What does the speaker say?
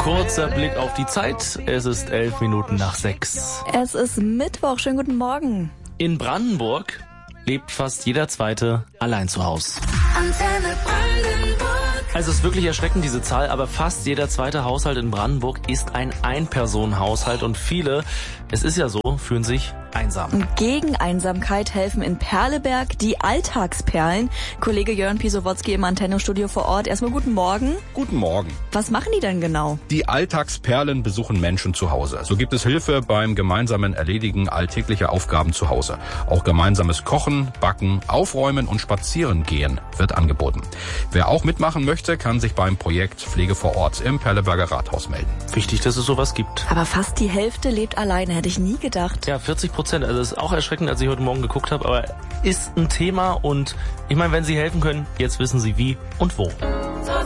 Kurzer Blick auf die Zeit. Es ist 11 Minuten nach 6. Es ist Mittwoch. Schönen guten Morgen. In Brandenburg lebt fast jeder Zweite allein zu Hause. Also es ist wirklich erschreckend, diese Zahl, aber fast jeder zweite Haushalt in Brandenburg ist ein Ein-Personen-Haushalt und viele, es ist ja so, fühlen sich einsam. Gegen Einsamkeit helfen in Perleberg die Alltagsperlen. Kollege Jörn Pisowotzki im Antenno-Studio vor Ort. Erstmal guten Morgen. Guten Morgen. Was machen die denn genau? Die Alltagsperlen besuchen Menschen zu Hause. So gibt es Hilfe beim gemeinsamen Erledigen alltäglicher Aufgaben zu Hause. Auch gemeinsames Kochen, Backen, Aufräumen und Spazierengehen wird angeboten. Wer auch mitmachen möchte, kann sich beim Projekt Pflege vor Ort im Perleberger Rathaus melden. Wichtig, dass es sowas gibt. Aber fast die Hälfte lebt alleine, hätte ich nie gedacht. Ja, 40%. Also das ist auch erschreckend, als ich heute Morgen geguckt habe, aber ist ein Thema und ich meine, wenn Sie helfen können, jetzt wissen Sie wie und wo.